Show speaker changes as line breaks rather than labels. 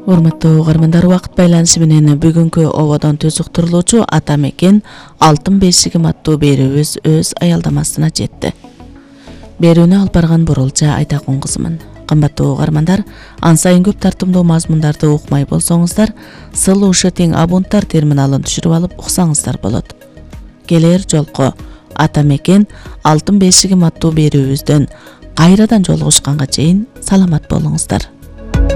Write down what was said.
Урматтуу угармандар, убакыт байланышы менен бүгүнкү ободон түзүктүрүлүүчү ата мекен алтын бешигим аттуу берүүбүз өз аялдамасына жетти. Берүүнү алып барган Бурулча Айтакун кызымын. Кымбаттуу угармандар, ан сайын көп тартымдуу мазмундарды укмай болсоңуздар, СЛУШ тең абунттар терминалын түшүрүп алып уксаңыздар болот. Келер жолку ата мекен алтын бешигим аттуу берүүбүздөн кайрадан жолугушканга чейин саламат болуңуздар.